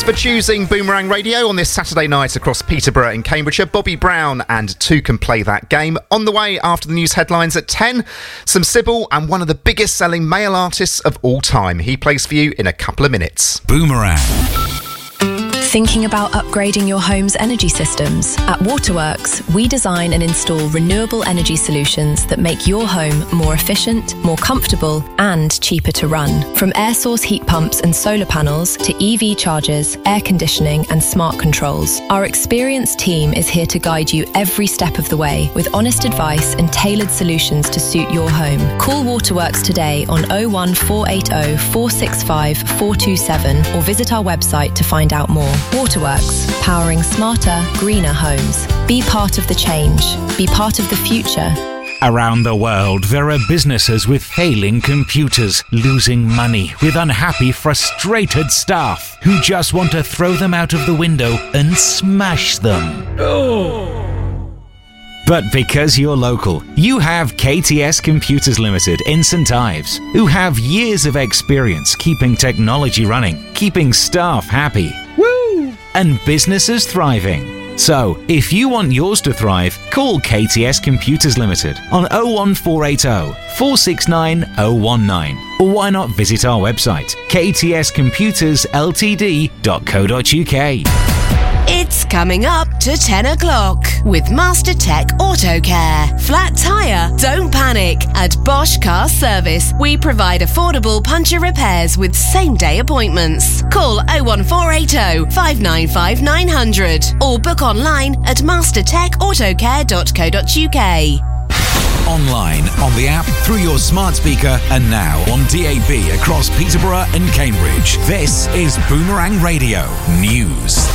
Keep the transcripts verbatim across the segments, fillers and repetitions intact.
for choosing Boomerang Radio on this Saturday night across Peterborough in Cambridgeshire. Bobby Brown and Two Can Play That Game. On the way after the news headlines at ten, some Sybil and one of the biggest selling male artists of all time. He plays for you in a couple of minutes. Boomerang. Thinking about upgrading your home's energy systems? At Waterworks, we design and install renewable energy solutions that make your home more efficient, more comfortable, and cheaper to run. From air source heat pumps and solar panels to E V chargers, air conditioning, and smart controls, our experienced team is here to guide you every step of the way with honest advice and tailored solutions to suit your home. Call Waterworks today on oh one four eight oh, four six five, four two seven or visit our website to find out more. Waterworks, powering smarter, greener homes. Be part of the change. Be part of the future. Around the world, there are businesses with failing computers, losing money, with unhappy, frustrated staff who just want to throw them out of the window and smash them. Oh. But because you're local, you have K T S Computers Limited in St Ives, who have years of experience keeping technology running, keeping staff happy, woo, and businesses thriving. So, if you want yours to thrive, call K T S Computers Limited on oh one four eight oh, four six nine oh one nine. Or why not visit our website, k t s computers l t d dot co dot u k. It's coming up to ten o'clock with Master Tech Auto Care. Flat tyre? Don't panic. At Bosch Car Service, we provide affordable puncture repairs with same-day appointments. Call oh one four eight oh, five nine five, nine hundred or book online at master tech autocare dot co dot u k. Online, on the app, through your smart speaker, and now on D A B across Peterborough and Cambridge. This is Boomerang Radio News.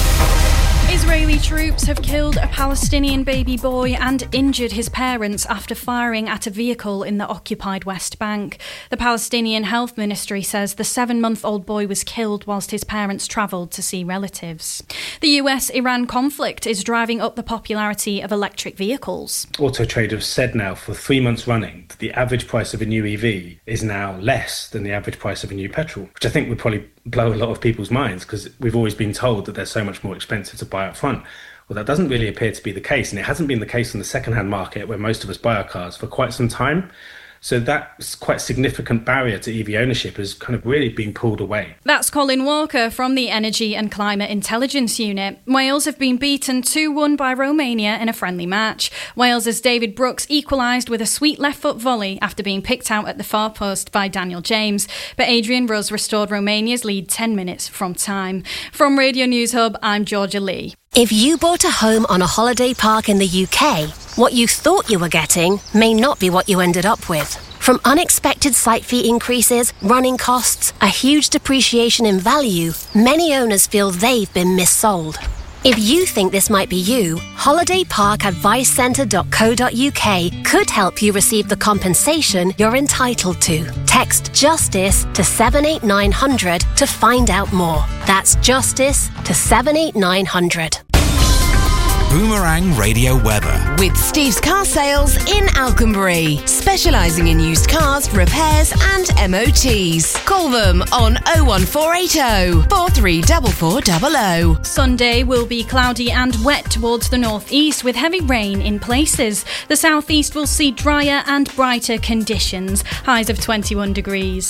Israeli troops have killed a Palestinian baby boy and injured his parents after firing at a vehicle in the occupied West Bank. The Palestinian Health Ministry says the seven-month-old boy was killed whilst his parents travelled to see relatives. The U S Iran conflict is driving up the popularity of electric vehicles. Auto Trader have said now for three months running that the average price of a new E V is now less than the average price of a new petrol, which I think would probably blow a lot of people's minds because we've always been told that they're so much more expensive to buy up front. Well, that doesn't really appear to be the case, and it hasn't been the case in the second-hand market where most of us buy our cars for quite some time. So that's quite a significant barrier to E V ownership has kind of really been pulled away. That's Colin Walker from the Energy and Climate Intelligence Unit. Wales have been beaten two one by Romania in a friendly match. Wales's David Brooks equalised with a sweet left-foot volley after being picked out at the far post by Daniel James. But Adrian Ruz restored Romania's lead ten minutes from time. From Radio News Hub, I'm Georgia Lee. If you bought a home on a holiday park in the U K, what you thought you were getting may not be what you ended up with. From unexpected site fee increases, running costs, a huge depreciation in value, many owners feel they've been missold. If you think this might be you, holiday park advice centre dot co dot u k could help you receive the compensation you're entitled to. Text JUSTICE to seven eight nine hundred to find out more. That's JUSTICE to seven eight nine hundred. Boomerang Radio Weather. With Steve's Car Sales in Alconbury, specialising in used cars, repairs and M O Ts. Call them on oh one four eight oh, four three four four zero zero. Sunday will be cloudy and wet towards the northeast with heavy rain in places. The southeast will see drier and brighter conditions, highs of twenty-one degrees.